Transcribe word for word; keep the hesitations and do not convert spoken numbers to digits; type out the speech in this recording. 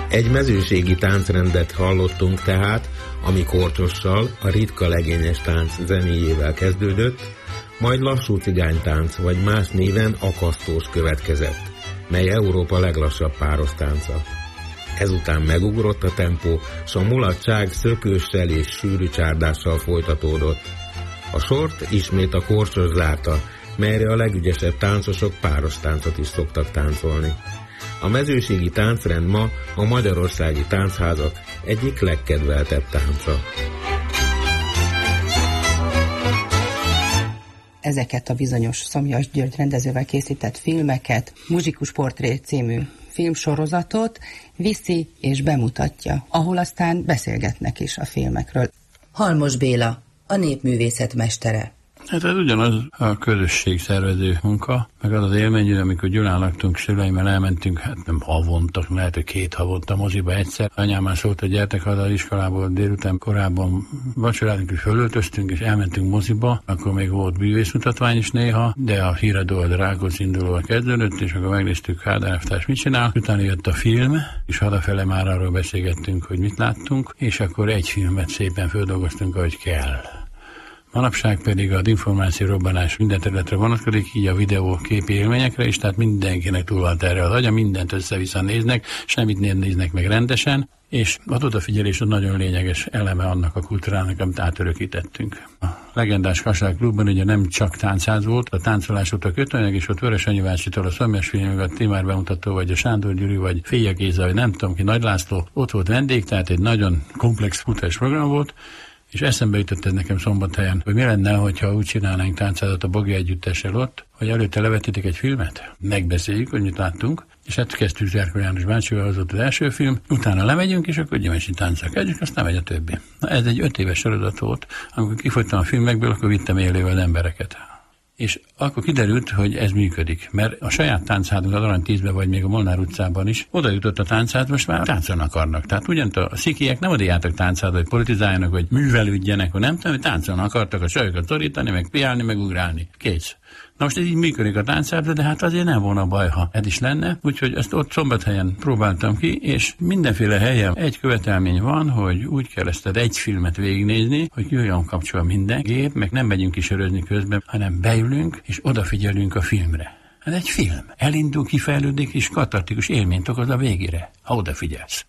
Egy mezőségi táncrendet hallottunk tehát, ami korcsossal, a ritka legényes tánc zenéjével kezdődött, majd lassú cigánytánc, vagy más néven akasztós következett, mely Európa leglassabb páros tánca. Ezután megugrott a tempó, s a mulatság szökőssel és sűrű csárdással folytatódott. A sort ismét a korcsos zárta, melyre a legügyesebb táncosok páros táncot is szoktak táncolni. A mezőségi táncrend ma a magyarországi táncházak egyik legkedveltebb tánca. Ezeket a bizonyos Szomjas György rendezővel készített filmeket, Muzsikus Portré című filmsorozatot viszi és bemutatja, ahol aztán beszélgetnek is a filmekről. Halmos Béla, a népművészet mestere. Hát ez ugyanaz a közösségszervező munka, meg az az élmény, amikor Gyulán laktunk szüleimmel, elmentünk, hát nem havonta, lehet, hogy két havonta moziba egyszer. Anyám már szólt, hogy gyertek haza az iskolából délután korábban vacsorálunk, és fölöltöztünk, és elmentünk moziba, akkor még volt bűvészmutatvány is néha, de a híradó a Rákóczi indulóval kezdődött, és akkor megnéztük, Kádár elvtárs mit csinál. Utána jött a film, és hazafele már arról beszélgettünk, hogy mit láttunk, és akkor egy filmet szépen földolgoztunk, ahogy kell. Manapság pedig az információ robbanás minden területre vonatkozik, így a videó képi élményekre is, tehát mindenkinek túl van erre az agya, mindent össze-vissza néznek, semmit nem néznek meg rendesen, és az odafigyelés az nagyon lényeges eleme annak a kultúrának, amit átörökítettünk. A legendás Kassák klubban ugye nem csak táncház volt, a táncolás volt a kötőanyag, és ott Vörös Anyi bácsitól a Szomjas filmig, a Timár bemutató, vagy a Sándor Gyuri, vagy Féja Géza, vagy nem tudom ki, Nagy László, ott volt vendég, tehát egy nagyon komplex futás program volt. És eszembe jutott ez nekem Szombathelyen, hogy mi lenne, hogyha úgy csinálnánk táncázat a Bogi együttessel ott, hogy előtte levetítik egy filmet, megbeszéljük, hogy mit láttunk, és hát kezdtük Zerko János bácsival, az ott az első film, utána lemegyünk, és akkor gyümesi tánccal kezdjük, aztán megy a többi. Na ez egy öt éves sorozat volt, amikor kifogytam a filmekből, akkor vittem élővel az embereket. És akkor kiderült, hogy ez működik, mert a saját táncházunk az Arany tízben, vagy még a Molnár utcában is oda jutott a táncház, most már táncolni akarnak. Tehát ugyant a szikiek nem oda jártak táncházba, hogy politizáljanak, vagy művelődjenek, vagy nem tudom, hogy táncolni akartak, a sajokat szorítani, meg piálni, meg ugrálni. Kész. Na most ez így működik a táncház, de hát azért nem volna baj, ha ez is lenne, úgyhogy ezt ott Szombathelyen próbáltam ki, és mindenféle helyen egy követelmény van, hogy úgy kell ezt egy filmet végignézni, hogy jöjjön kapcsolva minden gép, meg nem megyünk kisörözni közben, hanem beülünk, és odafigyelünk a filmre. Ez egy film. Elindul, kifejlődik, és katartikus élményt okoz a végére, ha odafigyelsz.